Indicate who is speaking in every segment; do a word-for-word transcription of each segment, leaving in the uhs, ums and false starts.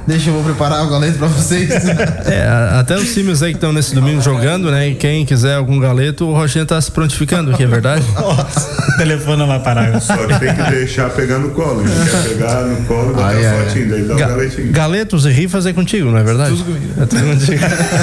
Speaker 1: Deixa eu vou preparar o galeto pra vocês.
Speaker 2: É, até os times aí que estão nesse domingo jogando, né? E quem quiser algum galeto, o Rochinha tá se prontificando aqui, é verdade?
Speaker 3: Nossa, o telefone não vai parar.
Speaker 4: Só tem que deixar pegar no colo. A gente quer pegar no colo, botar
Speaker 2: ah, é.
Speaker 4: a fotinha, daí dá o
Speaker 2: Ga-
Speaker 4: galetinho.
Speaker 2: Galetos e rifas é contigo, não é verdade?
Speaker 1: Tudo comigo.
Speaker 2: É tudo contigo.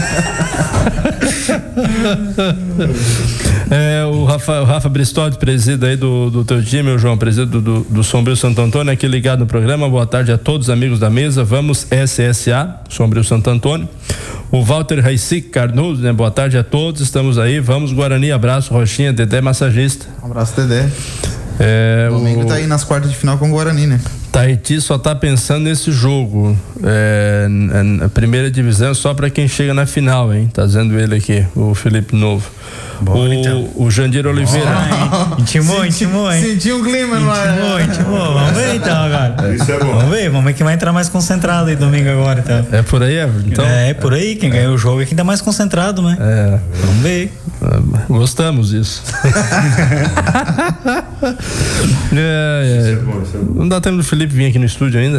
Speaker 2: É, o Rafa, o Rafa Bristotti, presida aí do, do teu time, o João, presida do, do, do Sombrio Santo Antônio, aqui ligado no programa. Boa tarde a todos, amigos da mesa. Vamos S S A, Sombrio Santo Antônio. O Walter Raicic Cardoso, né? Boa tarde a todos, estamos aí. Vamos, Guarani, abraço, Rochinha, Dedé Massagista.
Speaker 1: Um abraço, Dedé.
Speaker 2: É,
Speaker 1: o domingo
Speaker 2: o...
Speaker 1: tá aí nas quartas de final com o Guarani, né?
Speaker 2: Tahiti só tá pensando nesse jogo. É, na primeira divisão só para quem chega na final, hein? Tá dizendo ele aqui, o Felipe Novo.
Speaker 3: Boa,
Speaker 2: o,
Speaker 3: então.
Speaker 2: o Jandir Oliveira.
Speaker 3: Ah, intimou, intimou, hein?
Speaker 1: Sentiu um clima no ar.
Speaker 3: Intimou, intimou. Vamos ver então agora.
Speaker 4: Isso é bom.
Speaker 3: Vamos ver, vamos ver quem vai entrar mais concentrado aí domingo agora, então.
Speaker 2: É por aí, Everton? Então,
Speaker 3: é, é por aí, quem é. ganhou o jogo é quem tá mais concentrado, né?
Speaker 2: É.
Speaker 3: Vamos ver.
Speaker 2: Gostamos disso. é, é.
Speaker 4: Isso é bom, isso é bom.
Speaker 2: Não dá tempo do Felipe vir aqui no estúdio ainda.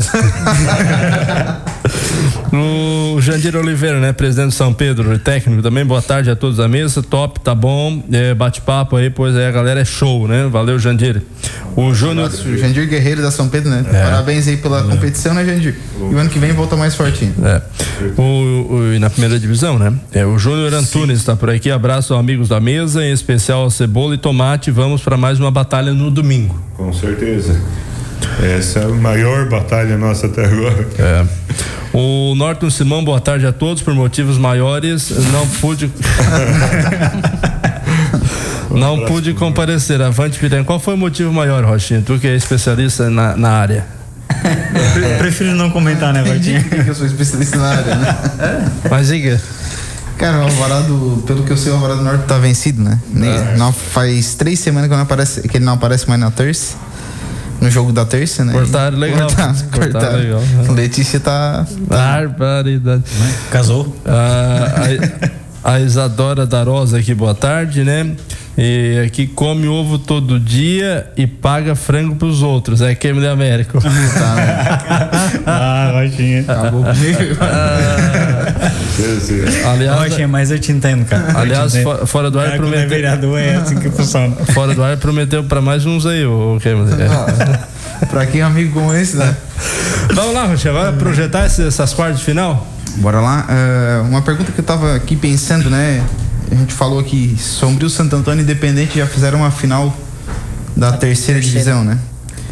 Speaker 2: O Jandir Oliveira, né? Presidente de São Pedro, técnico também. Boa tarde a todos da mesa. Top, tá bom. É, bate-papo aí, pois é, a galera é show, né? Valeu, Jandir. O Júnior.
Speaker 1: O Jandir Guerreiro da São Pedro, né? É. Parabéns aí pela é. competição, né, Jandir? E o ano que vem volta mais fortinho.
Speaker 2: É. O, o, na primeira divisão, né? É, o Júnior Antunes está por aqui. Abraço aos amigos da mesa, em especial a Cebola e Tomate. Vamos para mais uma batalha no domingo.
Speaker 4: Com certeza. Essa é a maior batalha nossa até agora.
Speaker 2: É. O Norton Simão, boa tarde a todos. Por motivos maiores, não pude. não pude comparecer. Avante, Piranha. Qual foi o motivo maior, Rochinha? Tu que é especialista na, na área.
Speaker 3: Eu prefiro não comentar, né, Vartinho?
Speaker 1: Eu sou especialista na área, né?
Speaker 2: É. Mas diga.
Speaker 1: Cara, o Alvarado, pelo que eu sei, o Alvarado Norte tá vencido, né? É. Não, faz três semanas que, não aparece, que ele não aparece mais na terça. No jogo da terça, né?
Speaker 2: Cortaram legal.
Speaker 1: Cortaram, cortaram.
Speaker 2: Cortaram legal.
Speaker 1: Letícia tá.
Speaker 2: Barbaridade.
Speaker 3: Casou?
Speaker 2: Ah, a, a Isadora da Rosa aqui, boa tarde, né? E aqui come ovo todo dia e paga frango pros outros. É queima de América.
Speaker 1: Tá, né?
Speaker 3: Ah, Rochinha.
Speaker 1: Acabou comigo.
Speaker 2: Ah,
Speaker 3: aliás, Rochinha, mas eu te entendo, cara.
Speaker 2: Aliás, fora, fora do ar
Speaker 3: é,
Speaker 2: prometeu.
Speaker 3: É vereador, é assim que funciona.
Speaker 2: Fora do ar prometeu pra mais uns aí, o queima.
Speaker 1: Ah, pra quem é um amigo como esse, né?
Speaker 2: Vamos lá, Rochinha, vai projetar essas quartas de final?
Speaker 1: Bora lá. Uh, uma pergunta que eu tava aqui pensando, né? A gente falou aqui, Sombrio, Santo Antônio e Independente já fizeram uma final da terceira, terceira divisão, né?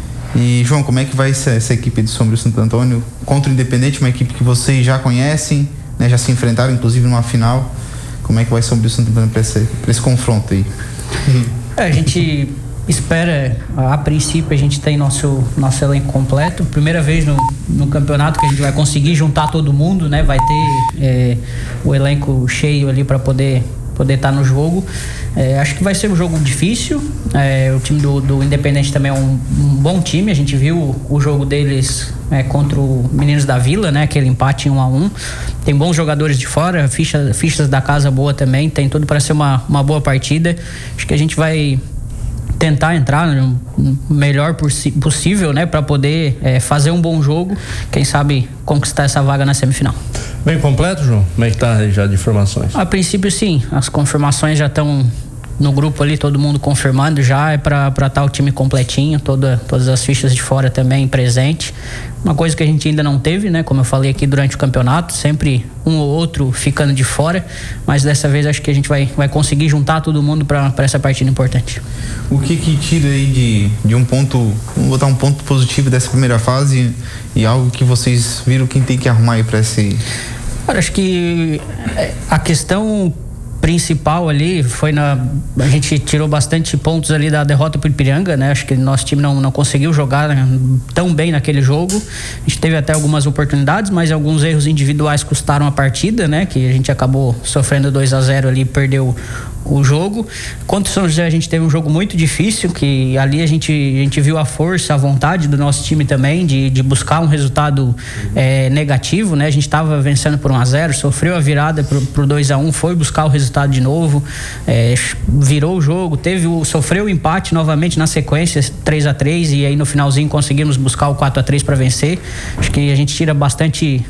Speaker 1: E, João, como é que vai ser essa equipe de Sombrio Santo Antônio contra o Independente, uma equipe que vocês já conhecem, né? Já se enfrentaram, inclusive, numa final. Como é que vai Sombrio Santo Antônio para esse, pra esse confronto aí?
Speaker 5: É, a gente espera, a princípio a gente tem nosso, nosso elenco completo, primeira vez no, no campeonato que a gente vai conseguir juntar todo mundo, né? Vai ter é, o elenco cheio ali para poder poder estar tá no jogo. É, acho que vai ser um jogo difícil. É, o time do, do Independente também é um, um bom time. A gente viu o, o jogo deles é, contra o Meninos da Vila, né? Aquele empate em um a um. Tem bons jogadores de fora, ficha, fichas da casa boa também. Tem tudo para ser uma, uma boa partida. Acho que a gente vai tentar entrar no melhor possível, né, para poder é, fazer um bom jogo, quem sabe conquistar essa vaga na semifinal.
Speaker 2: Bem completo, João? Como é que tá aí já de informações?
Speaker 5: A princípio sim, as confirmações já estão no grupo ali, todo mundo confirmando já, é para estar tá o time completinho, toda, todas as fichas de fora também presente. Uma coisa que a gente ainda não teve, né, como eu falei aqui durante o campeonato, sempre um ou outro ficando de fora, mas dessa vez acho que a gente vai, vai conseguir juntar todo mundo para essa partida importante.
Speaker 1: O que que tira aí de, de um ponto, vamos botar um ponto positivo dessa primeira fase e algo que vocês viram que tem que arrumar aí para esse...
Speaker 5: Cara, acho que a questão principal ali foi na... A gente tirou bastante pontos ali da derrota pro Ipiranga, né? Acho que nosso time não, não conseguiu jogar tão bem naquele jogo. A gente teve até algumas oportunidades, mas alguns erros individuais custaram a partida, né? Que a gente acabou sofrendo dois a zero ali e perdeu o jogo. Contra o São José a gente teve um jogo muito difícil, que ali a gente, a gente viu a força, a vontade do nosso time também de, de buscar um resultado é, negativo, né? A gente estava vencendo por um a zero, sofreu a virada pro, pro dois a um, foi buscar o resultado de novo, é, virou o jogo, teve o, sofreu o empate novamente na sequência, três a três, e aí no finalzinho conseguimos buscar o quatro a três para vencer. Acho que a gente tira bastante